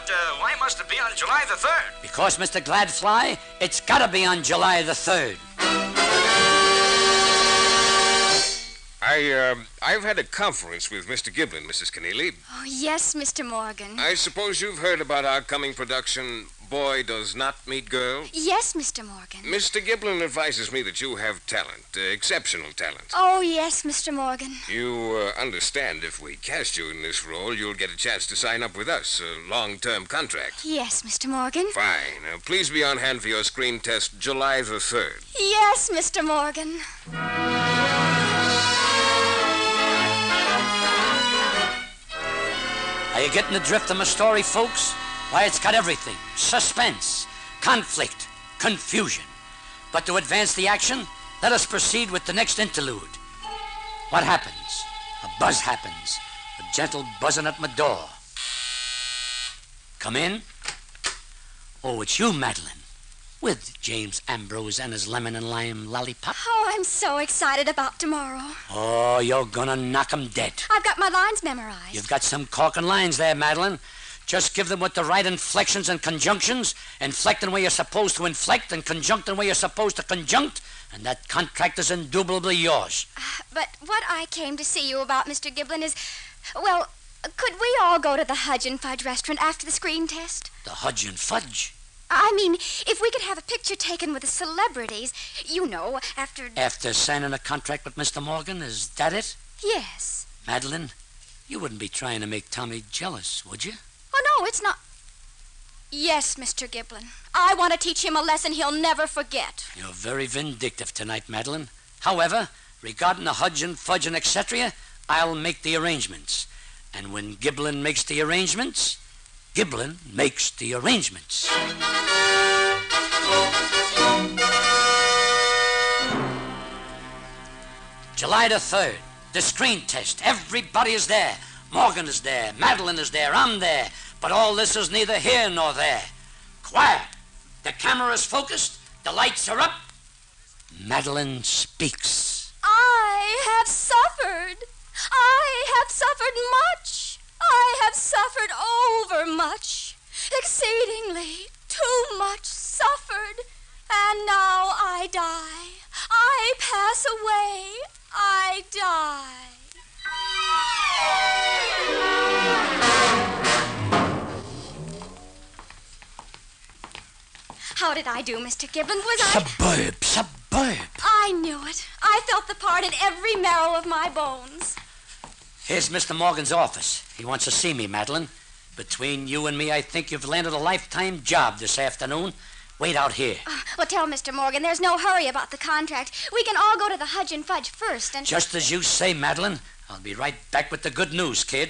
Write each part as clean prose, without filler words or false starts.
But why must it be on July the 3rd? Because, Mr. Gladfly, it's gotta be on July the 3rd. I've had a conference with Mr. Giblin, Mrs. Keneally. Oh, yes, Mr. Morgan. I suppose you've heard about our coming production, Boy Does Not Meet Girl? Yes, Mr. Morgan. Mr. Giblin advises me that you have talent, exceptional talent. Oh, yes, Mr. Morgan. You understand if we cast you in this role, you'll get a chance to sign up with us, a long-term contract. Yes, Mr. Morgan. Fine. Please be on hand for your screen test July the 3rd. Yes, Mr. Morgan. Are you getting the drift of my story, folks? Why, it's got everything. Suspense, conflict, confusion. But to advance the action, let us proceed with the next interlude. What happens? A buzz happens. A gentle buzzing at my door. Come in. Oh, it's you, Madeline. With James Ambrose and his lemon and lime lollipop. Oh, I'm so excited about tomorrow. Oh, you're gonna knock 'em dead. I've got my lines memorized. You've got some corking lines there, Madeline. Just give them with the right inflections and conjunctions, inflecting where you're supposed to inflect and conjuncting where you're supposed to conjunct, and that contract is indubitably yours. But what I came to see you about, Mr. Giblin, is, well, could we all go to the Hudge and Fudge restaurant after the screen test? The Hudge and Fudge? I mean, if we could have a picture taken with the celebrities, you know, after... After signing a contract with Mr. Morgan, is that it? Yes. Madeline, you wouldn't be trying to make Tommy jealous, would you? Oh, no, it's not... Yes, Mr. Giblin. I want to teach him a lesson he'll never forget. You're very vindictive tonight, Madeline. However, regarding the Hudge and Fudge and etc., I'll make the arrangements. And when Giblin makes the arrangements... Giblin makes the arrangements. July the 3rd, the screen test. Everybody is there. Morgan is there. Madeline is there. I'm there. But all this is neither here nor there. Quiet. The camera is focused. The lights are up. Madeline speaks. I have suffered. I have suffered much. I have suffered overmuch, exceedingly too much suffered, and now I die. I pass away. I die. How did I do, Mr. Giblin? Was I... Superb. I knew it. I felt the part in every marrow of my bones. Here's Mr. Morgan's office. He wants to see me, Madeline. Between you and me, I think you've landed a lifetime job this afternoon. Wait out here. Well, tell Mr. Morgan there's no hurry about the contract. We can all go to the Hudge and Fudge first and... Just as you say, Madeline. I'll be right back with the good news, kid.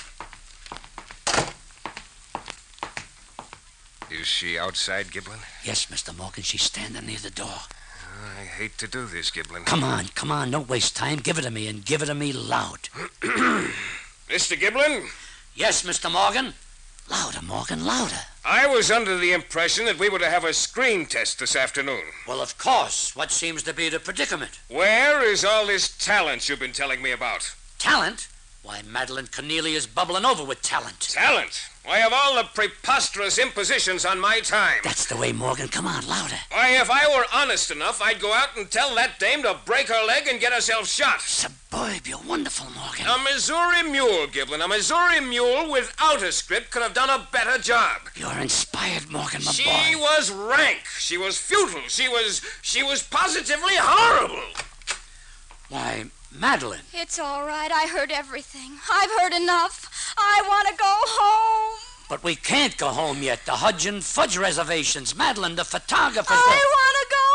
Is she outside, Giblin? Yes, Mr. Morgan. She's standing near the door. I hate to do this, Giblin. Come on. Don't waste time. Give it to me, and give it to me loud. Mr. Giblin? Yes, Mr. Morgan. Louder, Morgan, louder. I was under the impression that we were to have a screen test this afternoon. Well, of course. What seems to be the predicament? Where is all this talent you've been telling me about? Talent? Why, Madeline Keneally is bubbling over with talent. Talent? Why, of all the preposterous impositions on my time. That's the way, Morgan. Come on, louder. Why, if I were honest enough, I'd go out and tell that dame to break her leg and get herself shot. Superb. You're wonderful, Morgan. A Missouri mule, Giblin. A Missouri mule without a script could have done a better job. You're inspired, Morgan, my boy. She was rank. She was futile. She was positively horrible. Why, Madeline. It's all right. I heard everything. I've heard enough. I want to go home. But we can't go home yet. The Hudge and Fudge reservations. Madeline, the photographers... I want